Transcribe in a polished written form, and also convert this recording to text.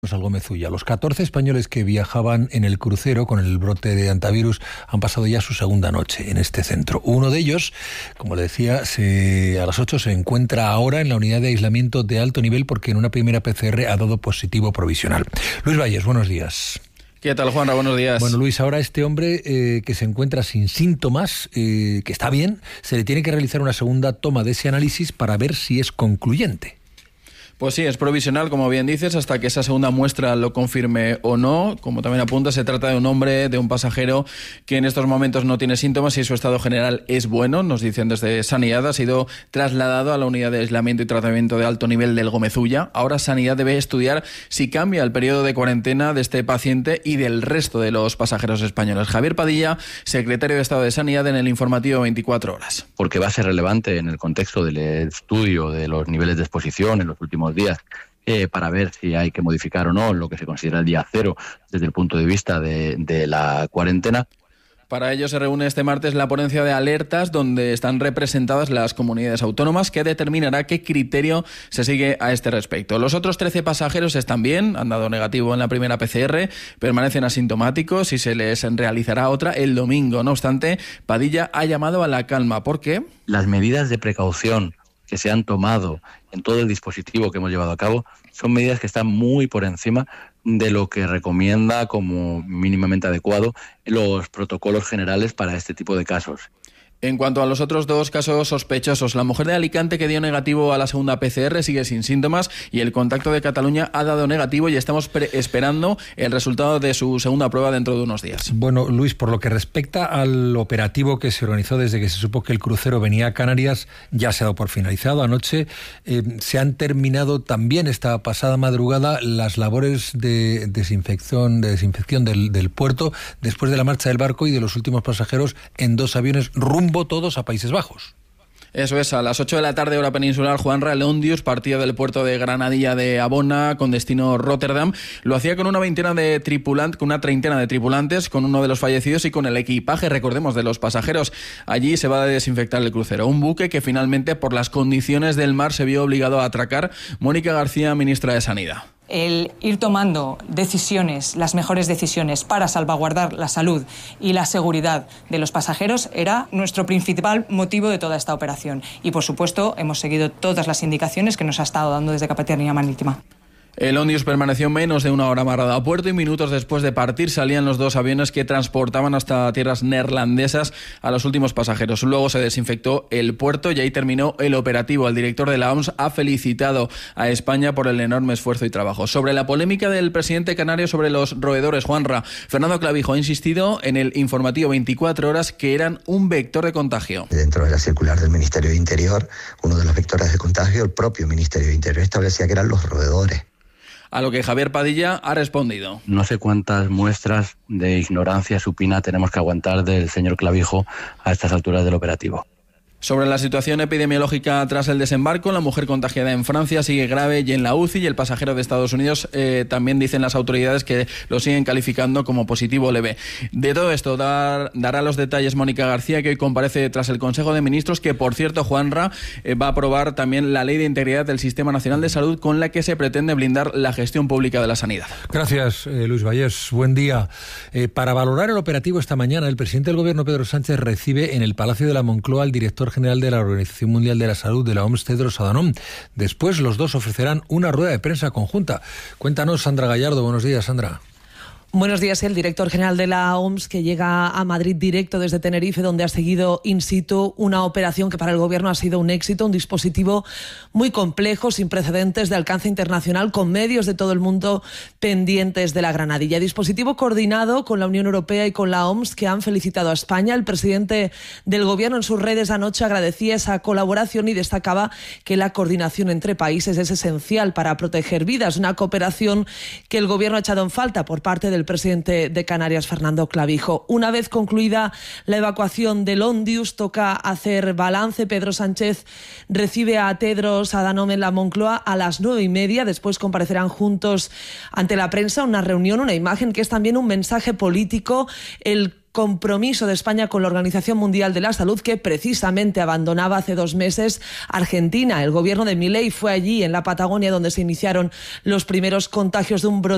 Al Gomezulla. Los 14 españoles que viajaban en el crucero con el brote de antivirus han pasado ya su segunda noche en este centro. Uno de ellos, como le decía, a las 8 se encuentra ahora en la unidad de aislamiento de alto nivel porque en una primera PCR ha dado positivo provisional. Luis Valles, buenos días. ¿Qué tal, Juanra? Buenos días. Bueno, Luis, ahora este hombre que se encuentra sin síntomas, que está bien, se le tiene que realizar una segunda toma de ese análisis para ver si es concluyente. Pues sí, es provisional, como bien dices, hasta que esa segunda muestra lo confirme o no. Como también apunta, se trata de un hombre, de un pasajero que en estos momentos no tiene síntomas y su estado general es bueno, nos dicen desde Sanidad. Ha sido trasladado a la unidad de aislamiento y tratamiento de alto nivel del Gomezulla. Ahora Sanidad debe estudiar si cambia el periodo de cuarentena de este paciente y del resto de los pasajeros españoles. Javier Padilla, secretario de Estado de Sanidad, en el informativo 24 horas. Porque va a ser relevante en el contexto del estudio de los niveles de exposición en los últimos días para ver si hay que modificar o no lo que se considera el día cero desde el punto de vista de la cuarentena. Para ello se reúne este martes la ponencia de alertas donde están representadas las comunidades autónomas que determinará qué criterio se sigue a este respecto. Los otros 13 pasajeros están bien, han dado negativo en la primera PCR, permanecen asintomáticos y se les realizará otra el domingo. No obstante, Padilla ha llamado a la calma. ¿Por qué? Las medidas de precaución que se han tomado en todo el dispositivo que hemos llevado a cabo son medidas que están muy por encima de lo que recomienda como mínimamente adecuado los protocolos generales para este tipo de casos. En cuanto a los otros dos casos sospechosos, la mujer de Alicante que dio negativo a la segunda PCR sigue sin síntomas y el contacto de Cataluña ha dado negativo y estamos esperando el resultado de su segunda prueba dentro de unos días. Bueno, Luis, por lo que respecta al operativo que se organizó desde que se supo que el crucero venía a Canarias, ya se ha dado por finalizado anoche. Se han terminado también esta pasada madrugada las labores de desinfección del puerto después de la marcha del barco y de los últimos pasajeros en dos aviones rumbo todos a Países Bajos. Eso es, a las 8 de la tarde, hora peninsular, Juanra, el Ondius partía del puerto de Granadilla de Abona con destino Rotterdam. Lo hacía con una treintena de tripulantes, con uno de los fallecidos y con el equipaje, recordemos, de los pasajeros. Allí se va a desinfectar el crucero. Un buque que finalmente, por las condiciones del mar, se vio obligado a atracar. Mónica García, ministra de Sanidad. El ir tomando decisiones, las mejores decisiones para salvaguardar la salud y la seguridad de los pasajeros era nuestro principal motivo de toda esta operación. Y, por supuesto, hemos seguido todas las indicaciones que nos ha estado dando desde Capitanía Marítima. El Ondius permaneció menos de una hora amarrado a puerto y minutos después de partir salían los dos aviones que transportaban hasta tierras neerlandesas a los últimos pasajeros. Luego se desinfectó el puerto y ahí terminó el operativo. El director de la OMS ha felicitado a España por el enorme esfuerzo y trabajo. Sobre la polémica del presidente canario sobre los roedores, Juanra, Fernando Clavijo ha insistido en el informativo 24 horas que eran un vector de contagio. Dentro de la circular del Ministerio de Interior, uno de los vectores de contagio, el propio Ministerio de Interior establecía que eran los roedores. A lo que Javier Padilla ha respondido. No sé cuántas muestras de ignorancia supina tenemos que aguantar del señor Clavijo a estas alturas del operativo. Sobre la situación epidemiológica tras el desembarco, la mujer contagiada en Francia sigue grave y en la UCI y el pasajero de Estados Unidos también dicen las autoridades que lo siguen calificando como positivo leve. De todo esto dará los detalles Mónica García, que hoy comparece tras el Consejo de Ministros, que por cierto, Juanra, va a aprobar también la Ley de Integridad del Sistema Nacional de Salud con la que se pretende blindar la gestión pública de la sanidad. Gracias, Luis Valles. Buen día. Para valorar el operativo esta mañana, el presidente del Gobierno, Pedro Sánchez, recibe en el Palacio de la Moncloa al director general de la Organización Mundial de la Salud, de la OMS, Tedros Adhanom. Después los dos ofrecerán una rueda de prensa conjunta. Cuéntanos, Sandra Gallardo. Buenos días, Sandra. Buenos días. El director general de la OMS, que llega a Madrid directo desde Tenerife, donde ha seguido in situ una operación que para el Gobierno ha sido un éxito, un dispositivo muy complejo, sin precedentes, de alcance internacional, con medios de todo el mundo pendientes de la Granadilla. Dispositivo coordinado con la Unión Europea y con la OMS, que han felicitado a España. El presidente del Gobierno en sus redes anoche agradecía esa colaboración y destacaba que la coordinación entre países es esencial para proteger vidas. Una cooperación que el Gobierno ha echado en falta por parte del presidente de Canarias, Fernando Clavijo. Una vez concluida la evacuación del Ondius, toca hacer balance. Pedro Sánchez recibe a Tedros Adhanom en la Moncloa a las 9:30. Después comparecerán juntos ante la prensa, una reunión, una imagen que es también un mensaje político. El compromiso de España con la Organización Mundial de la Salud, que precisamente abandonaba hace 2 meses Argentina. El gobierno de Milei fue allí, en la Patagonia, donde se iniciaron los primeros contagios de un brote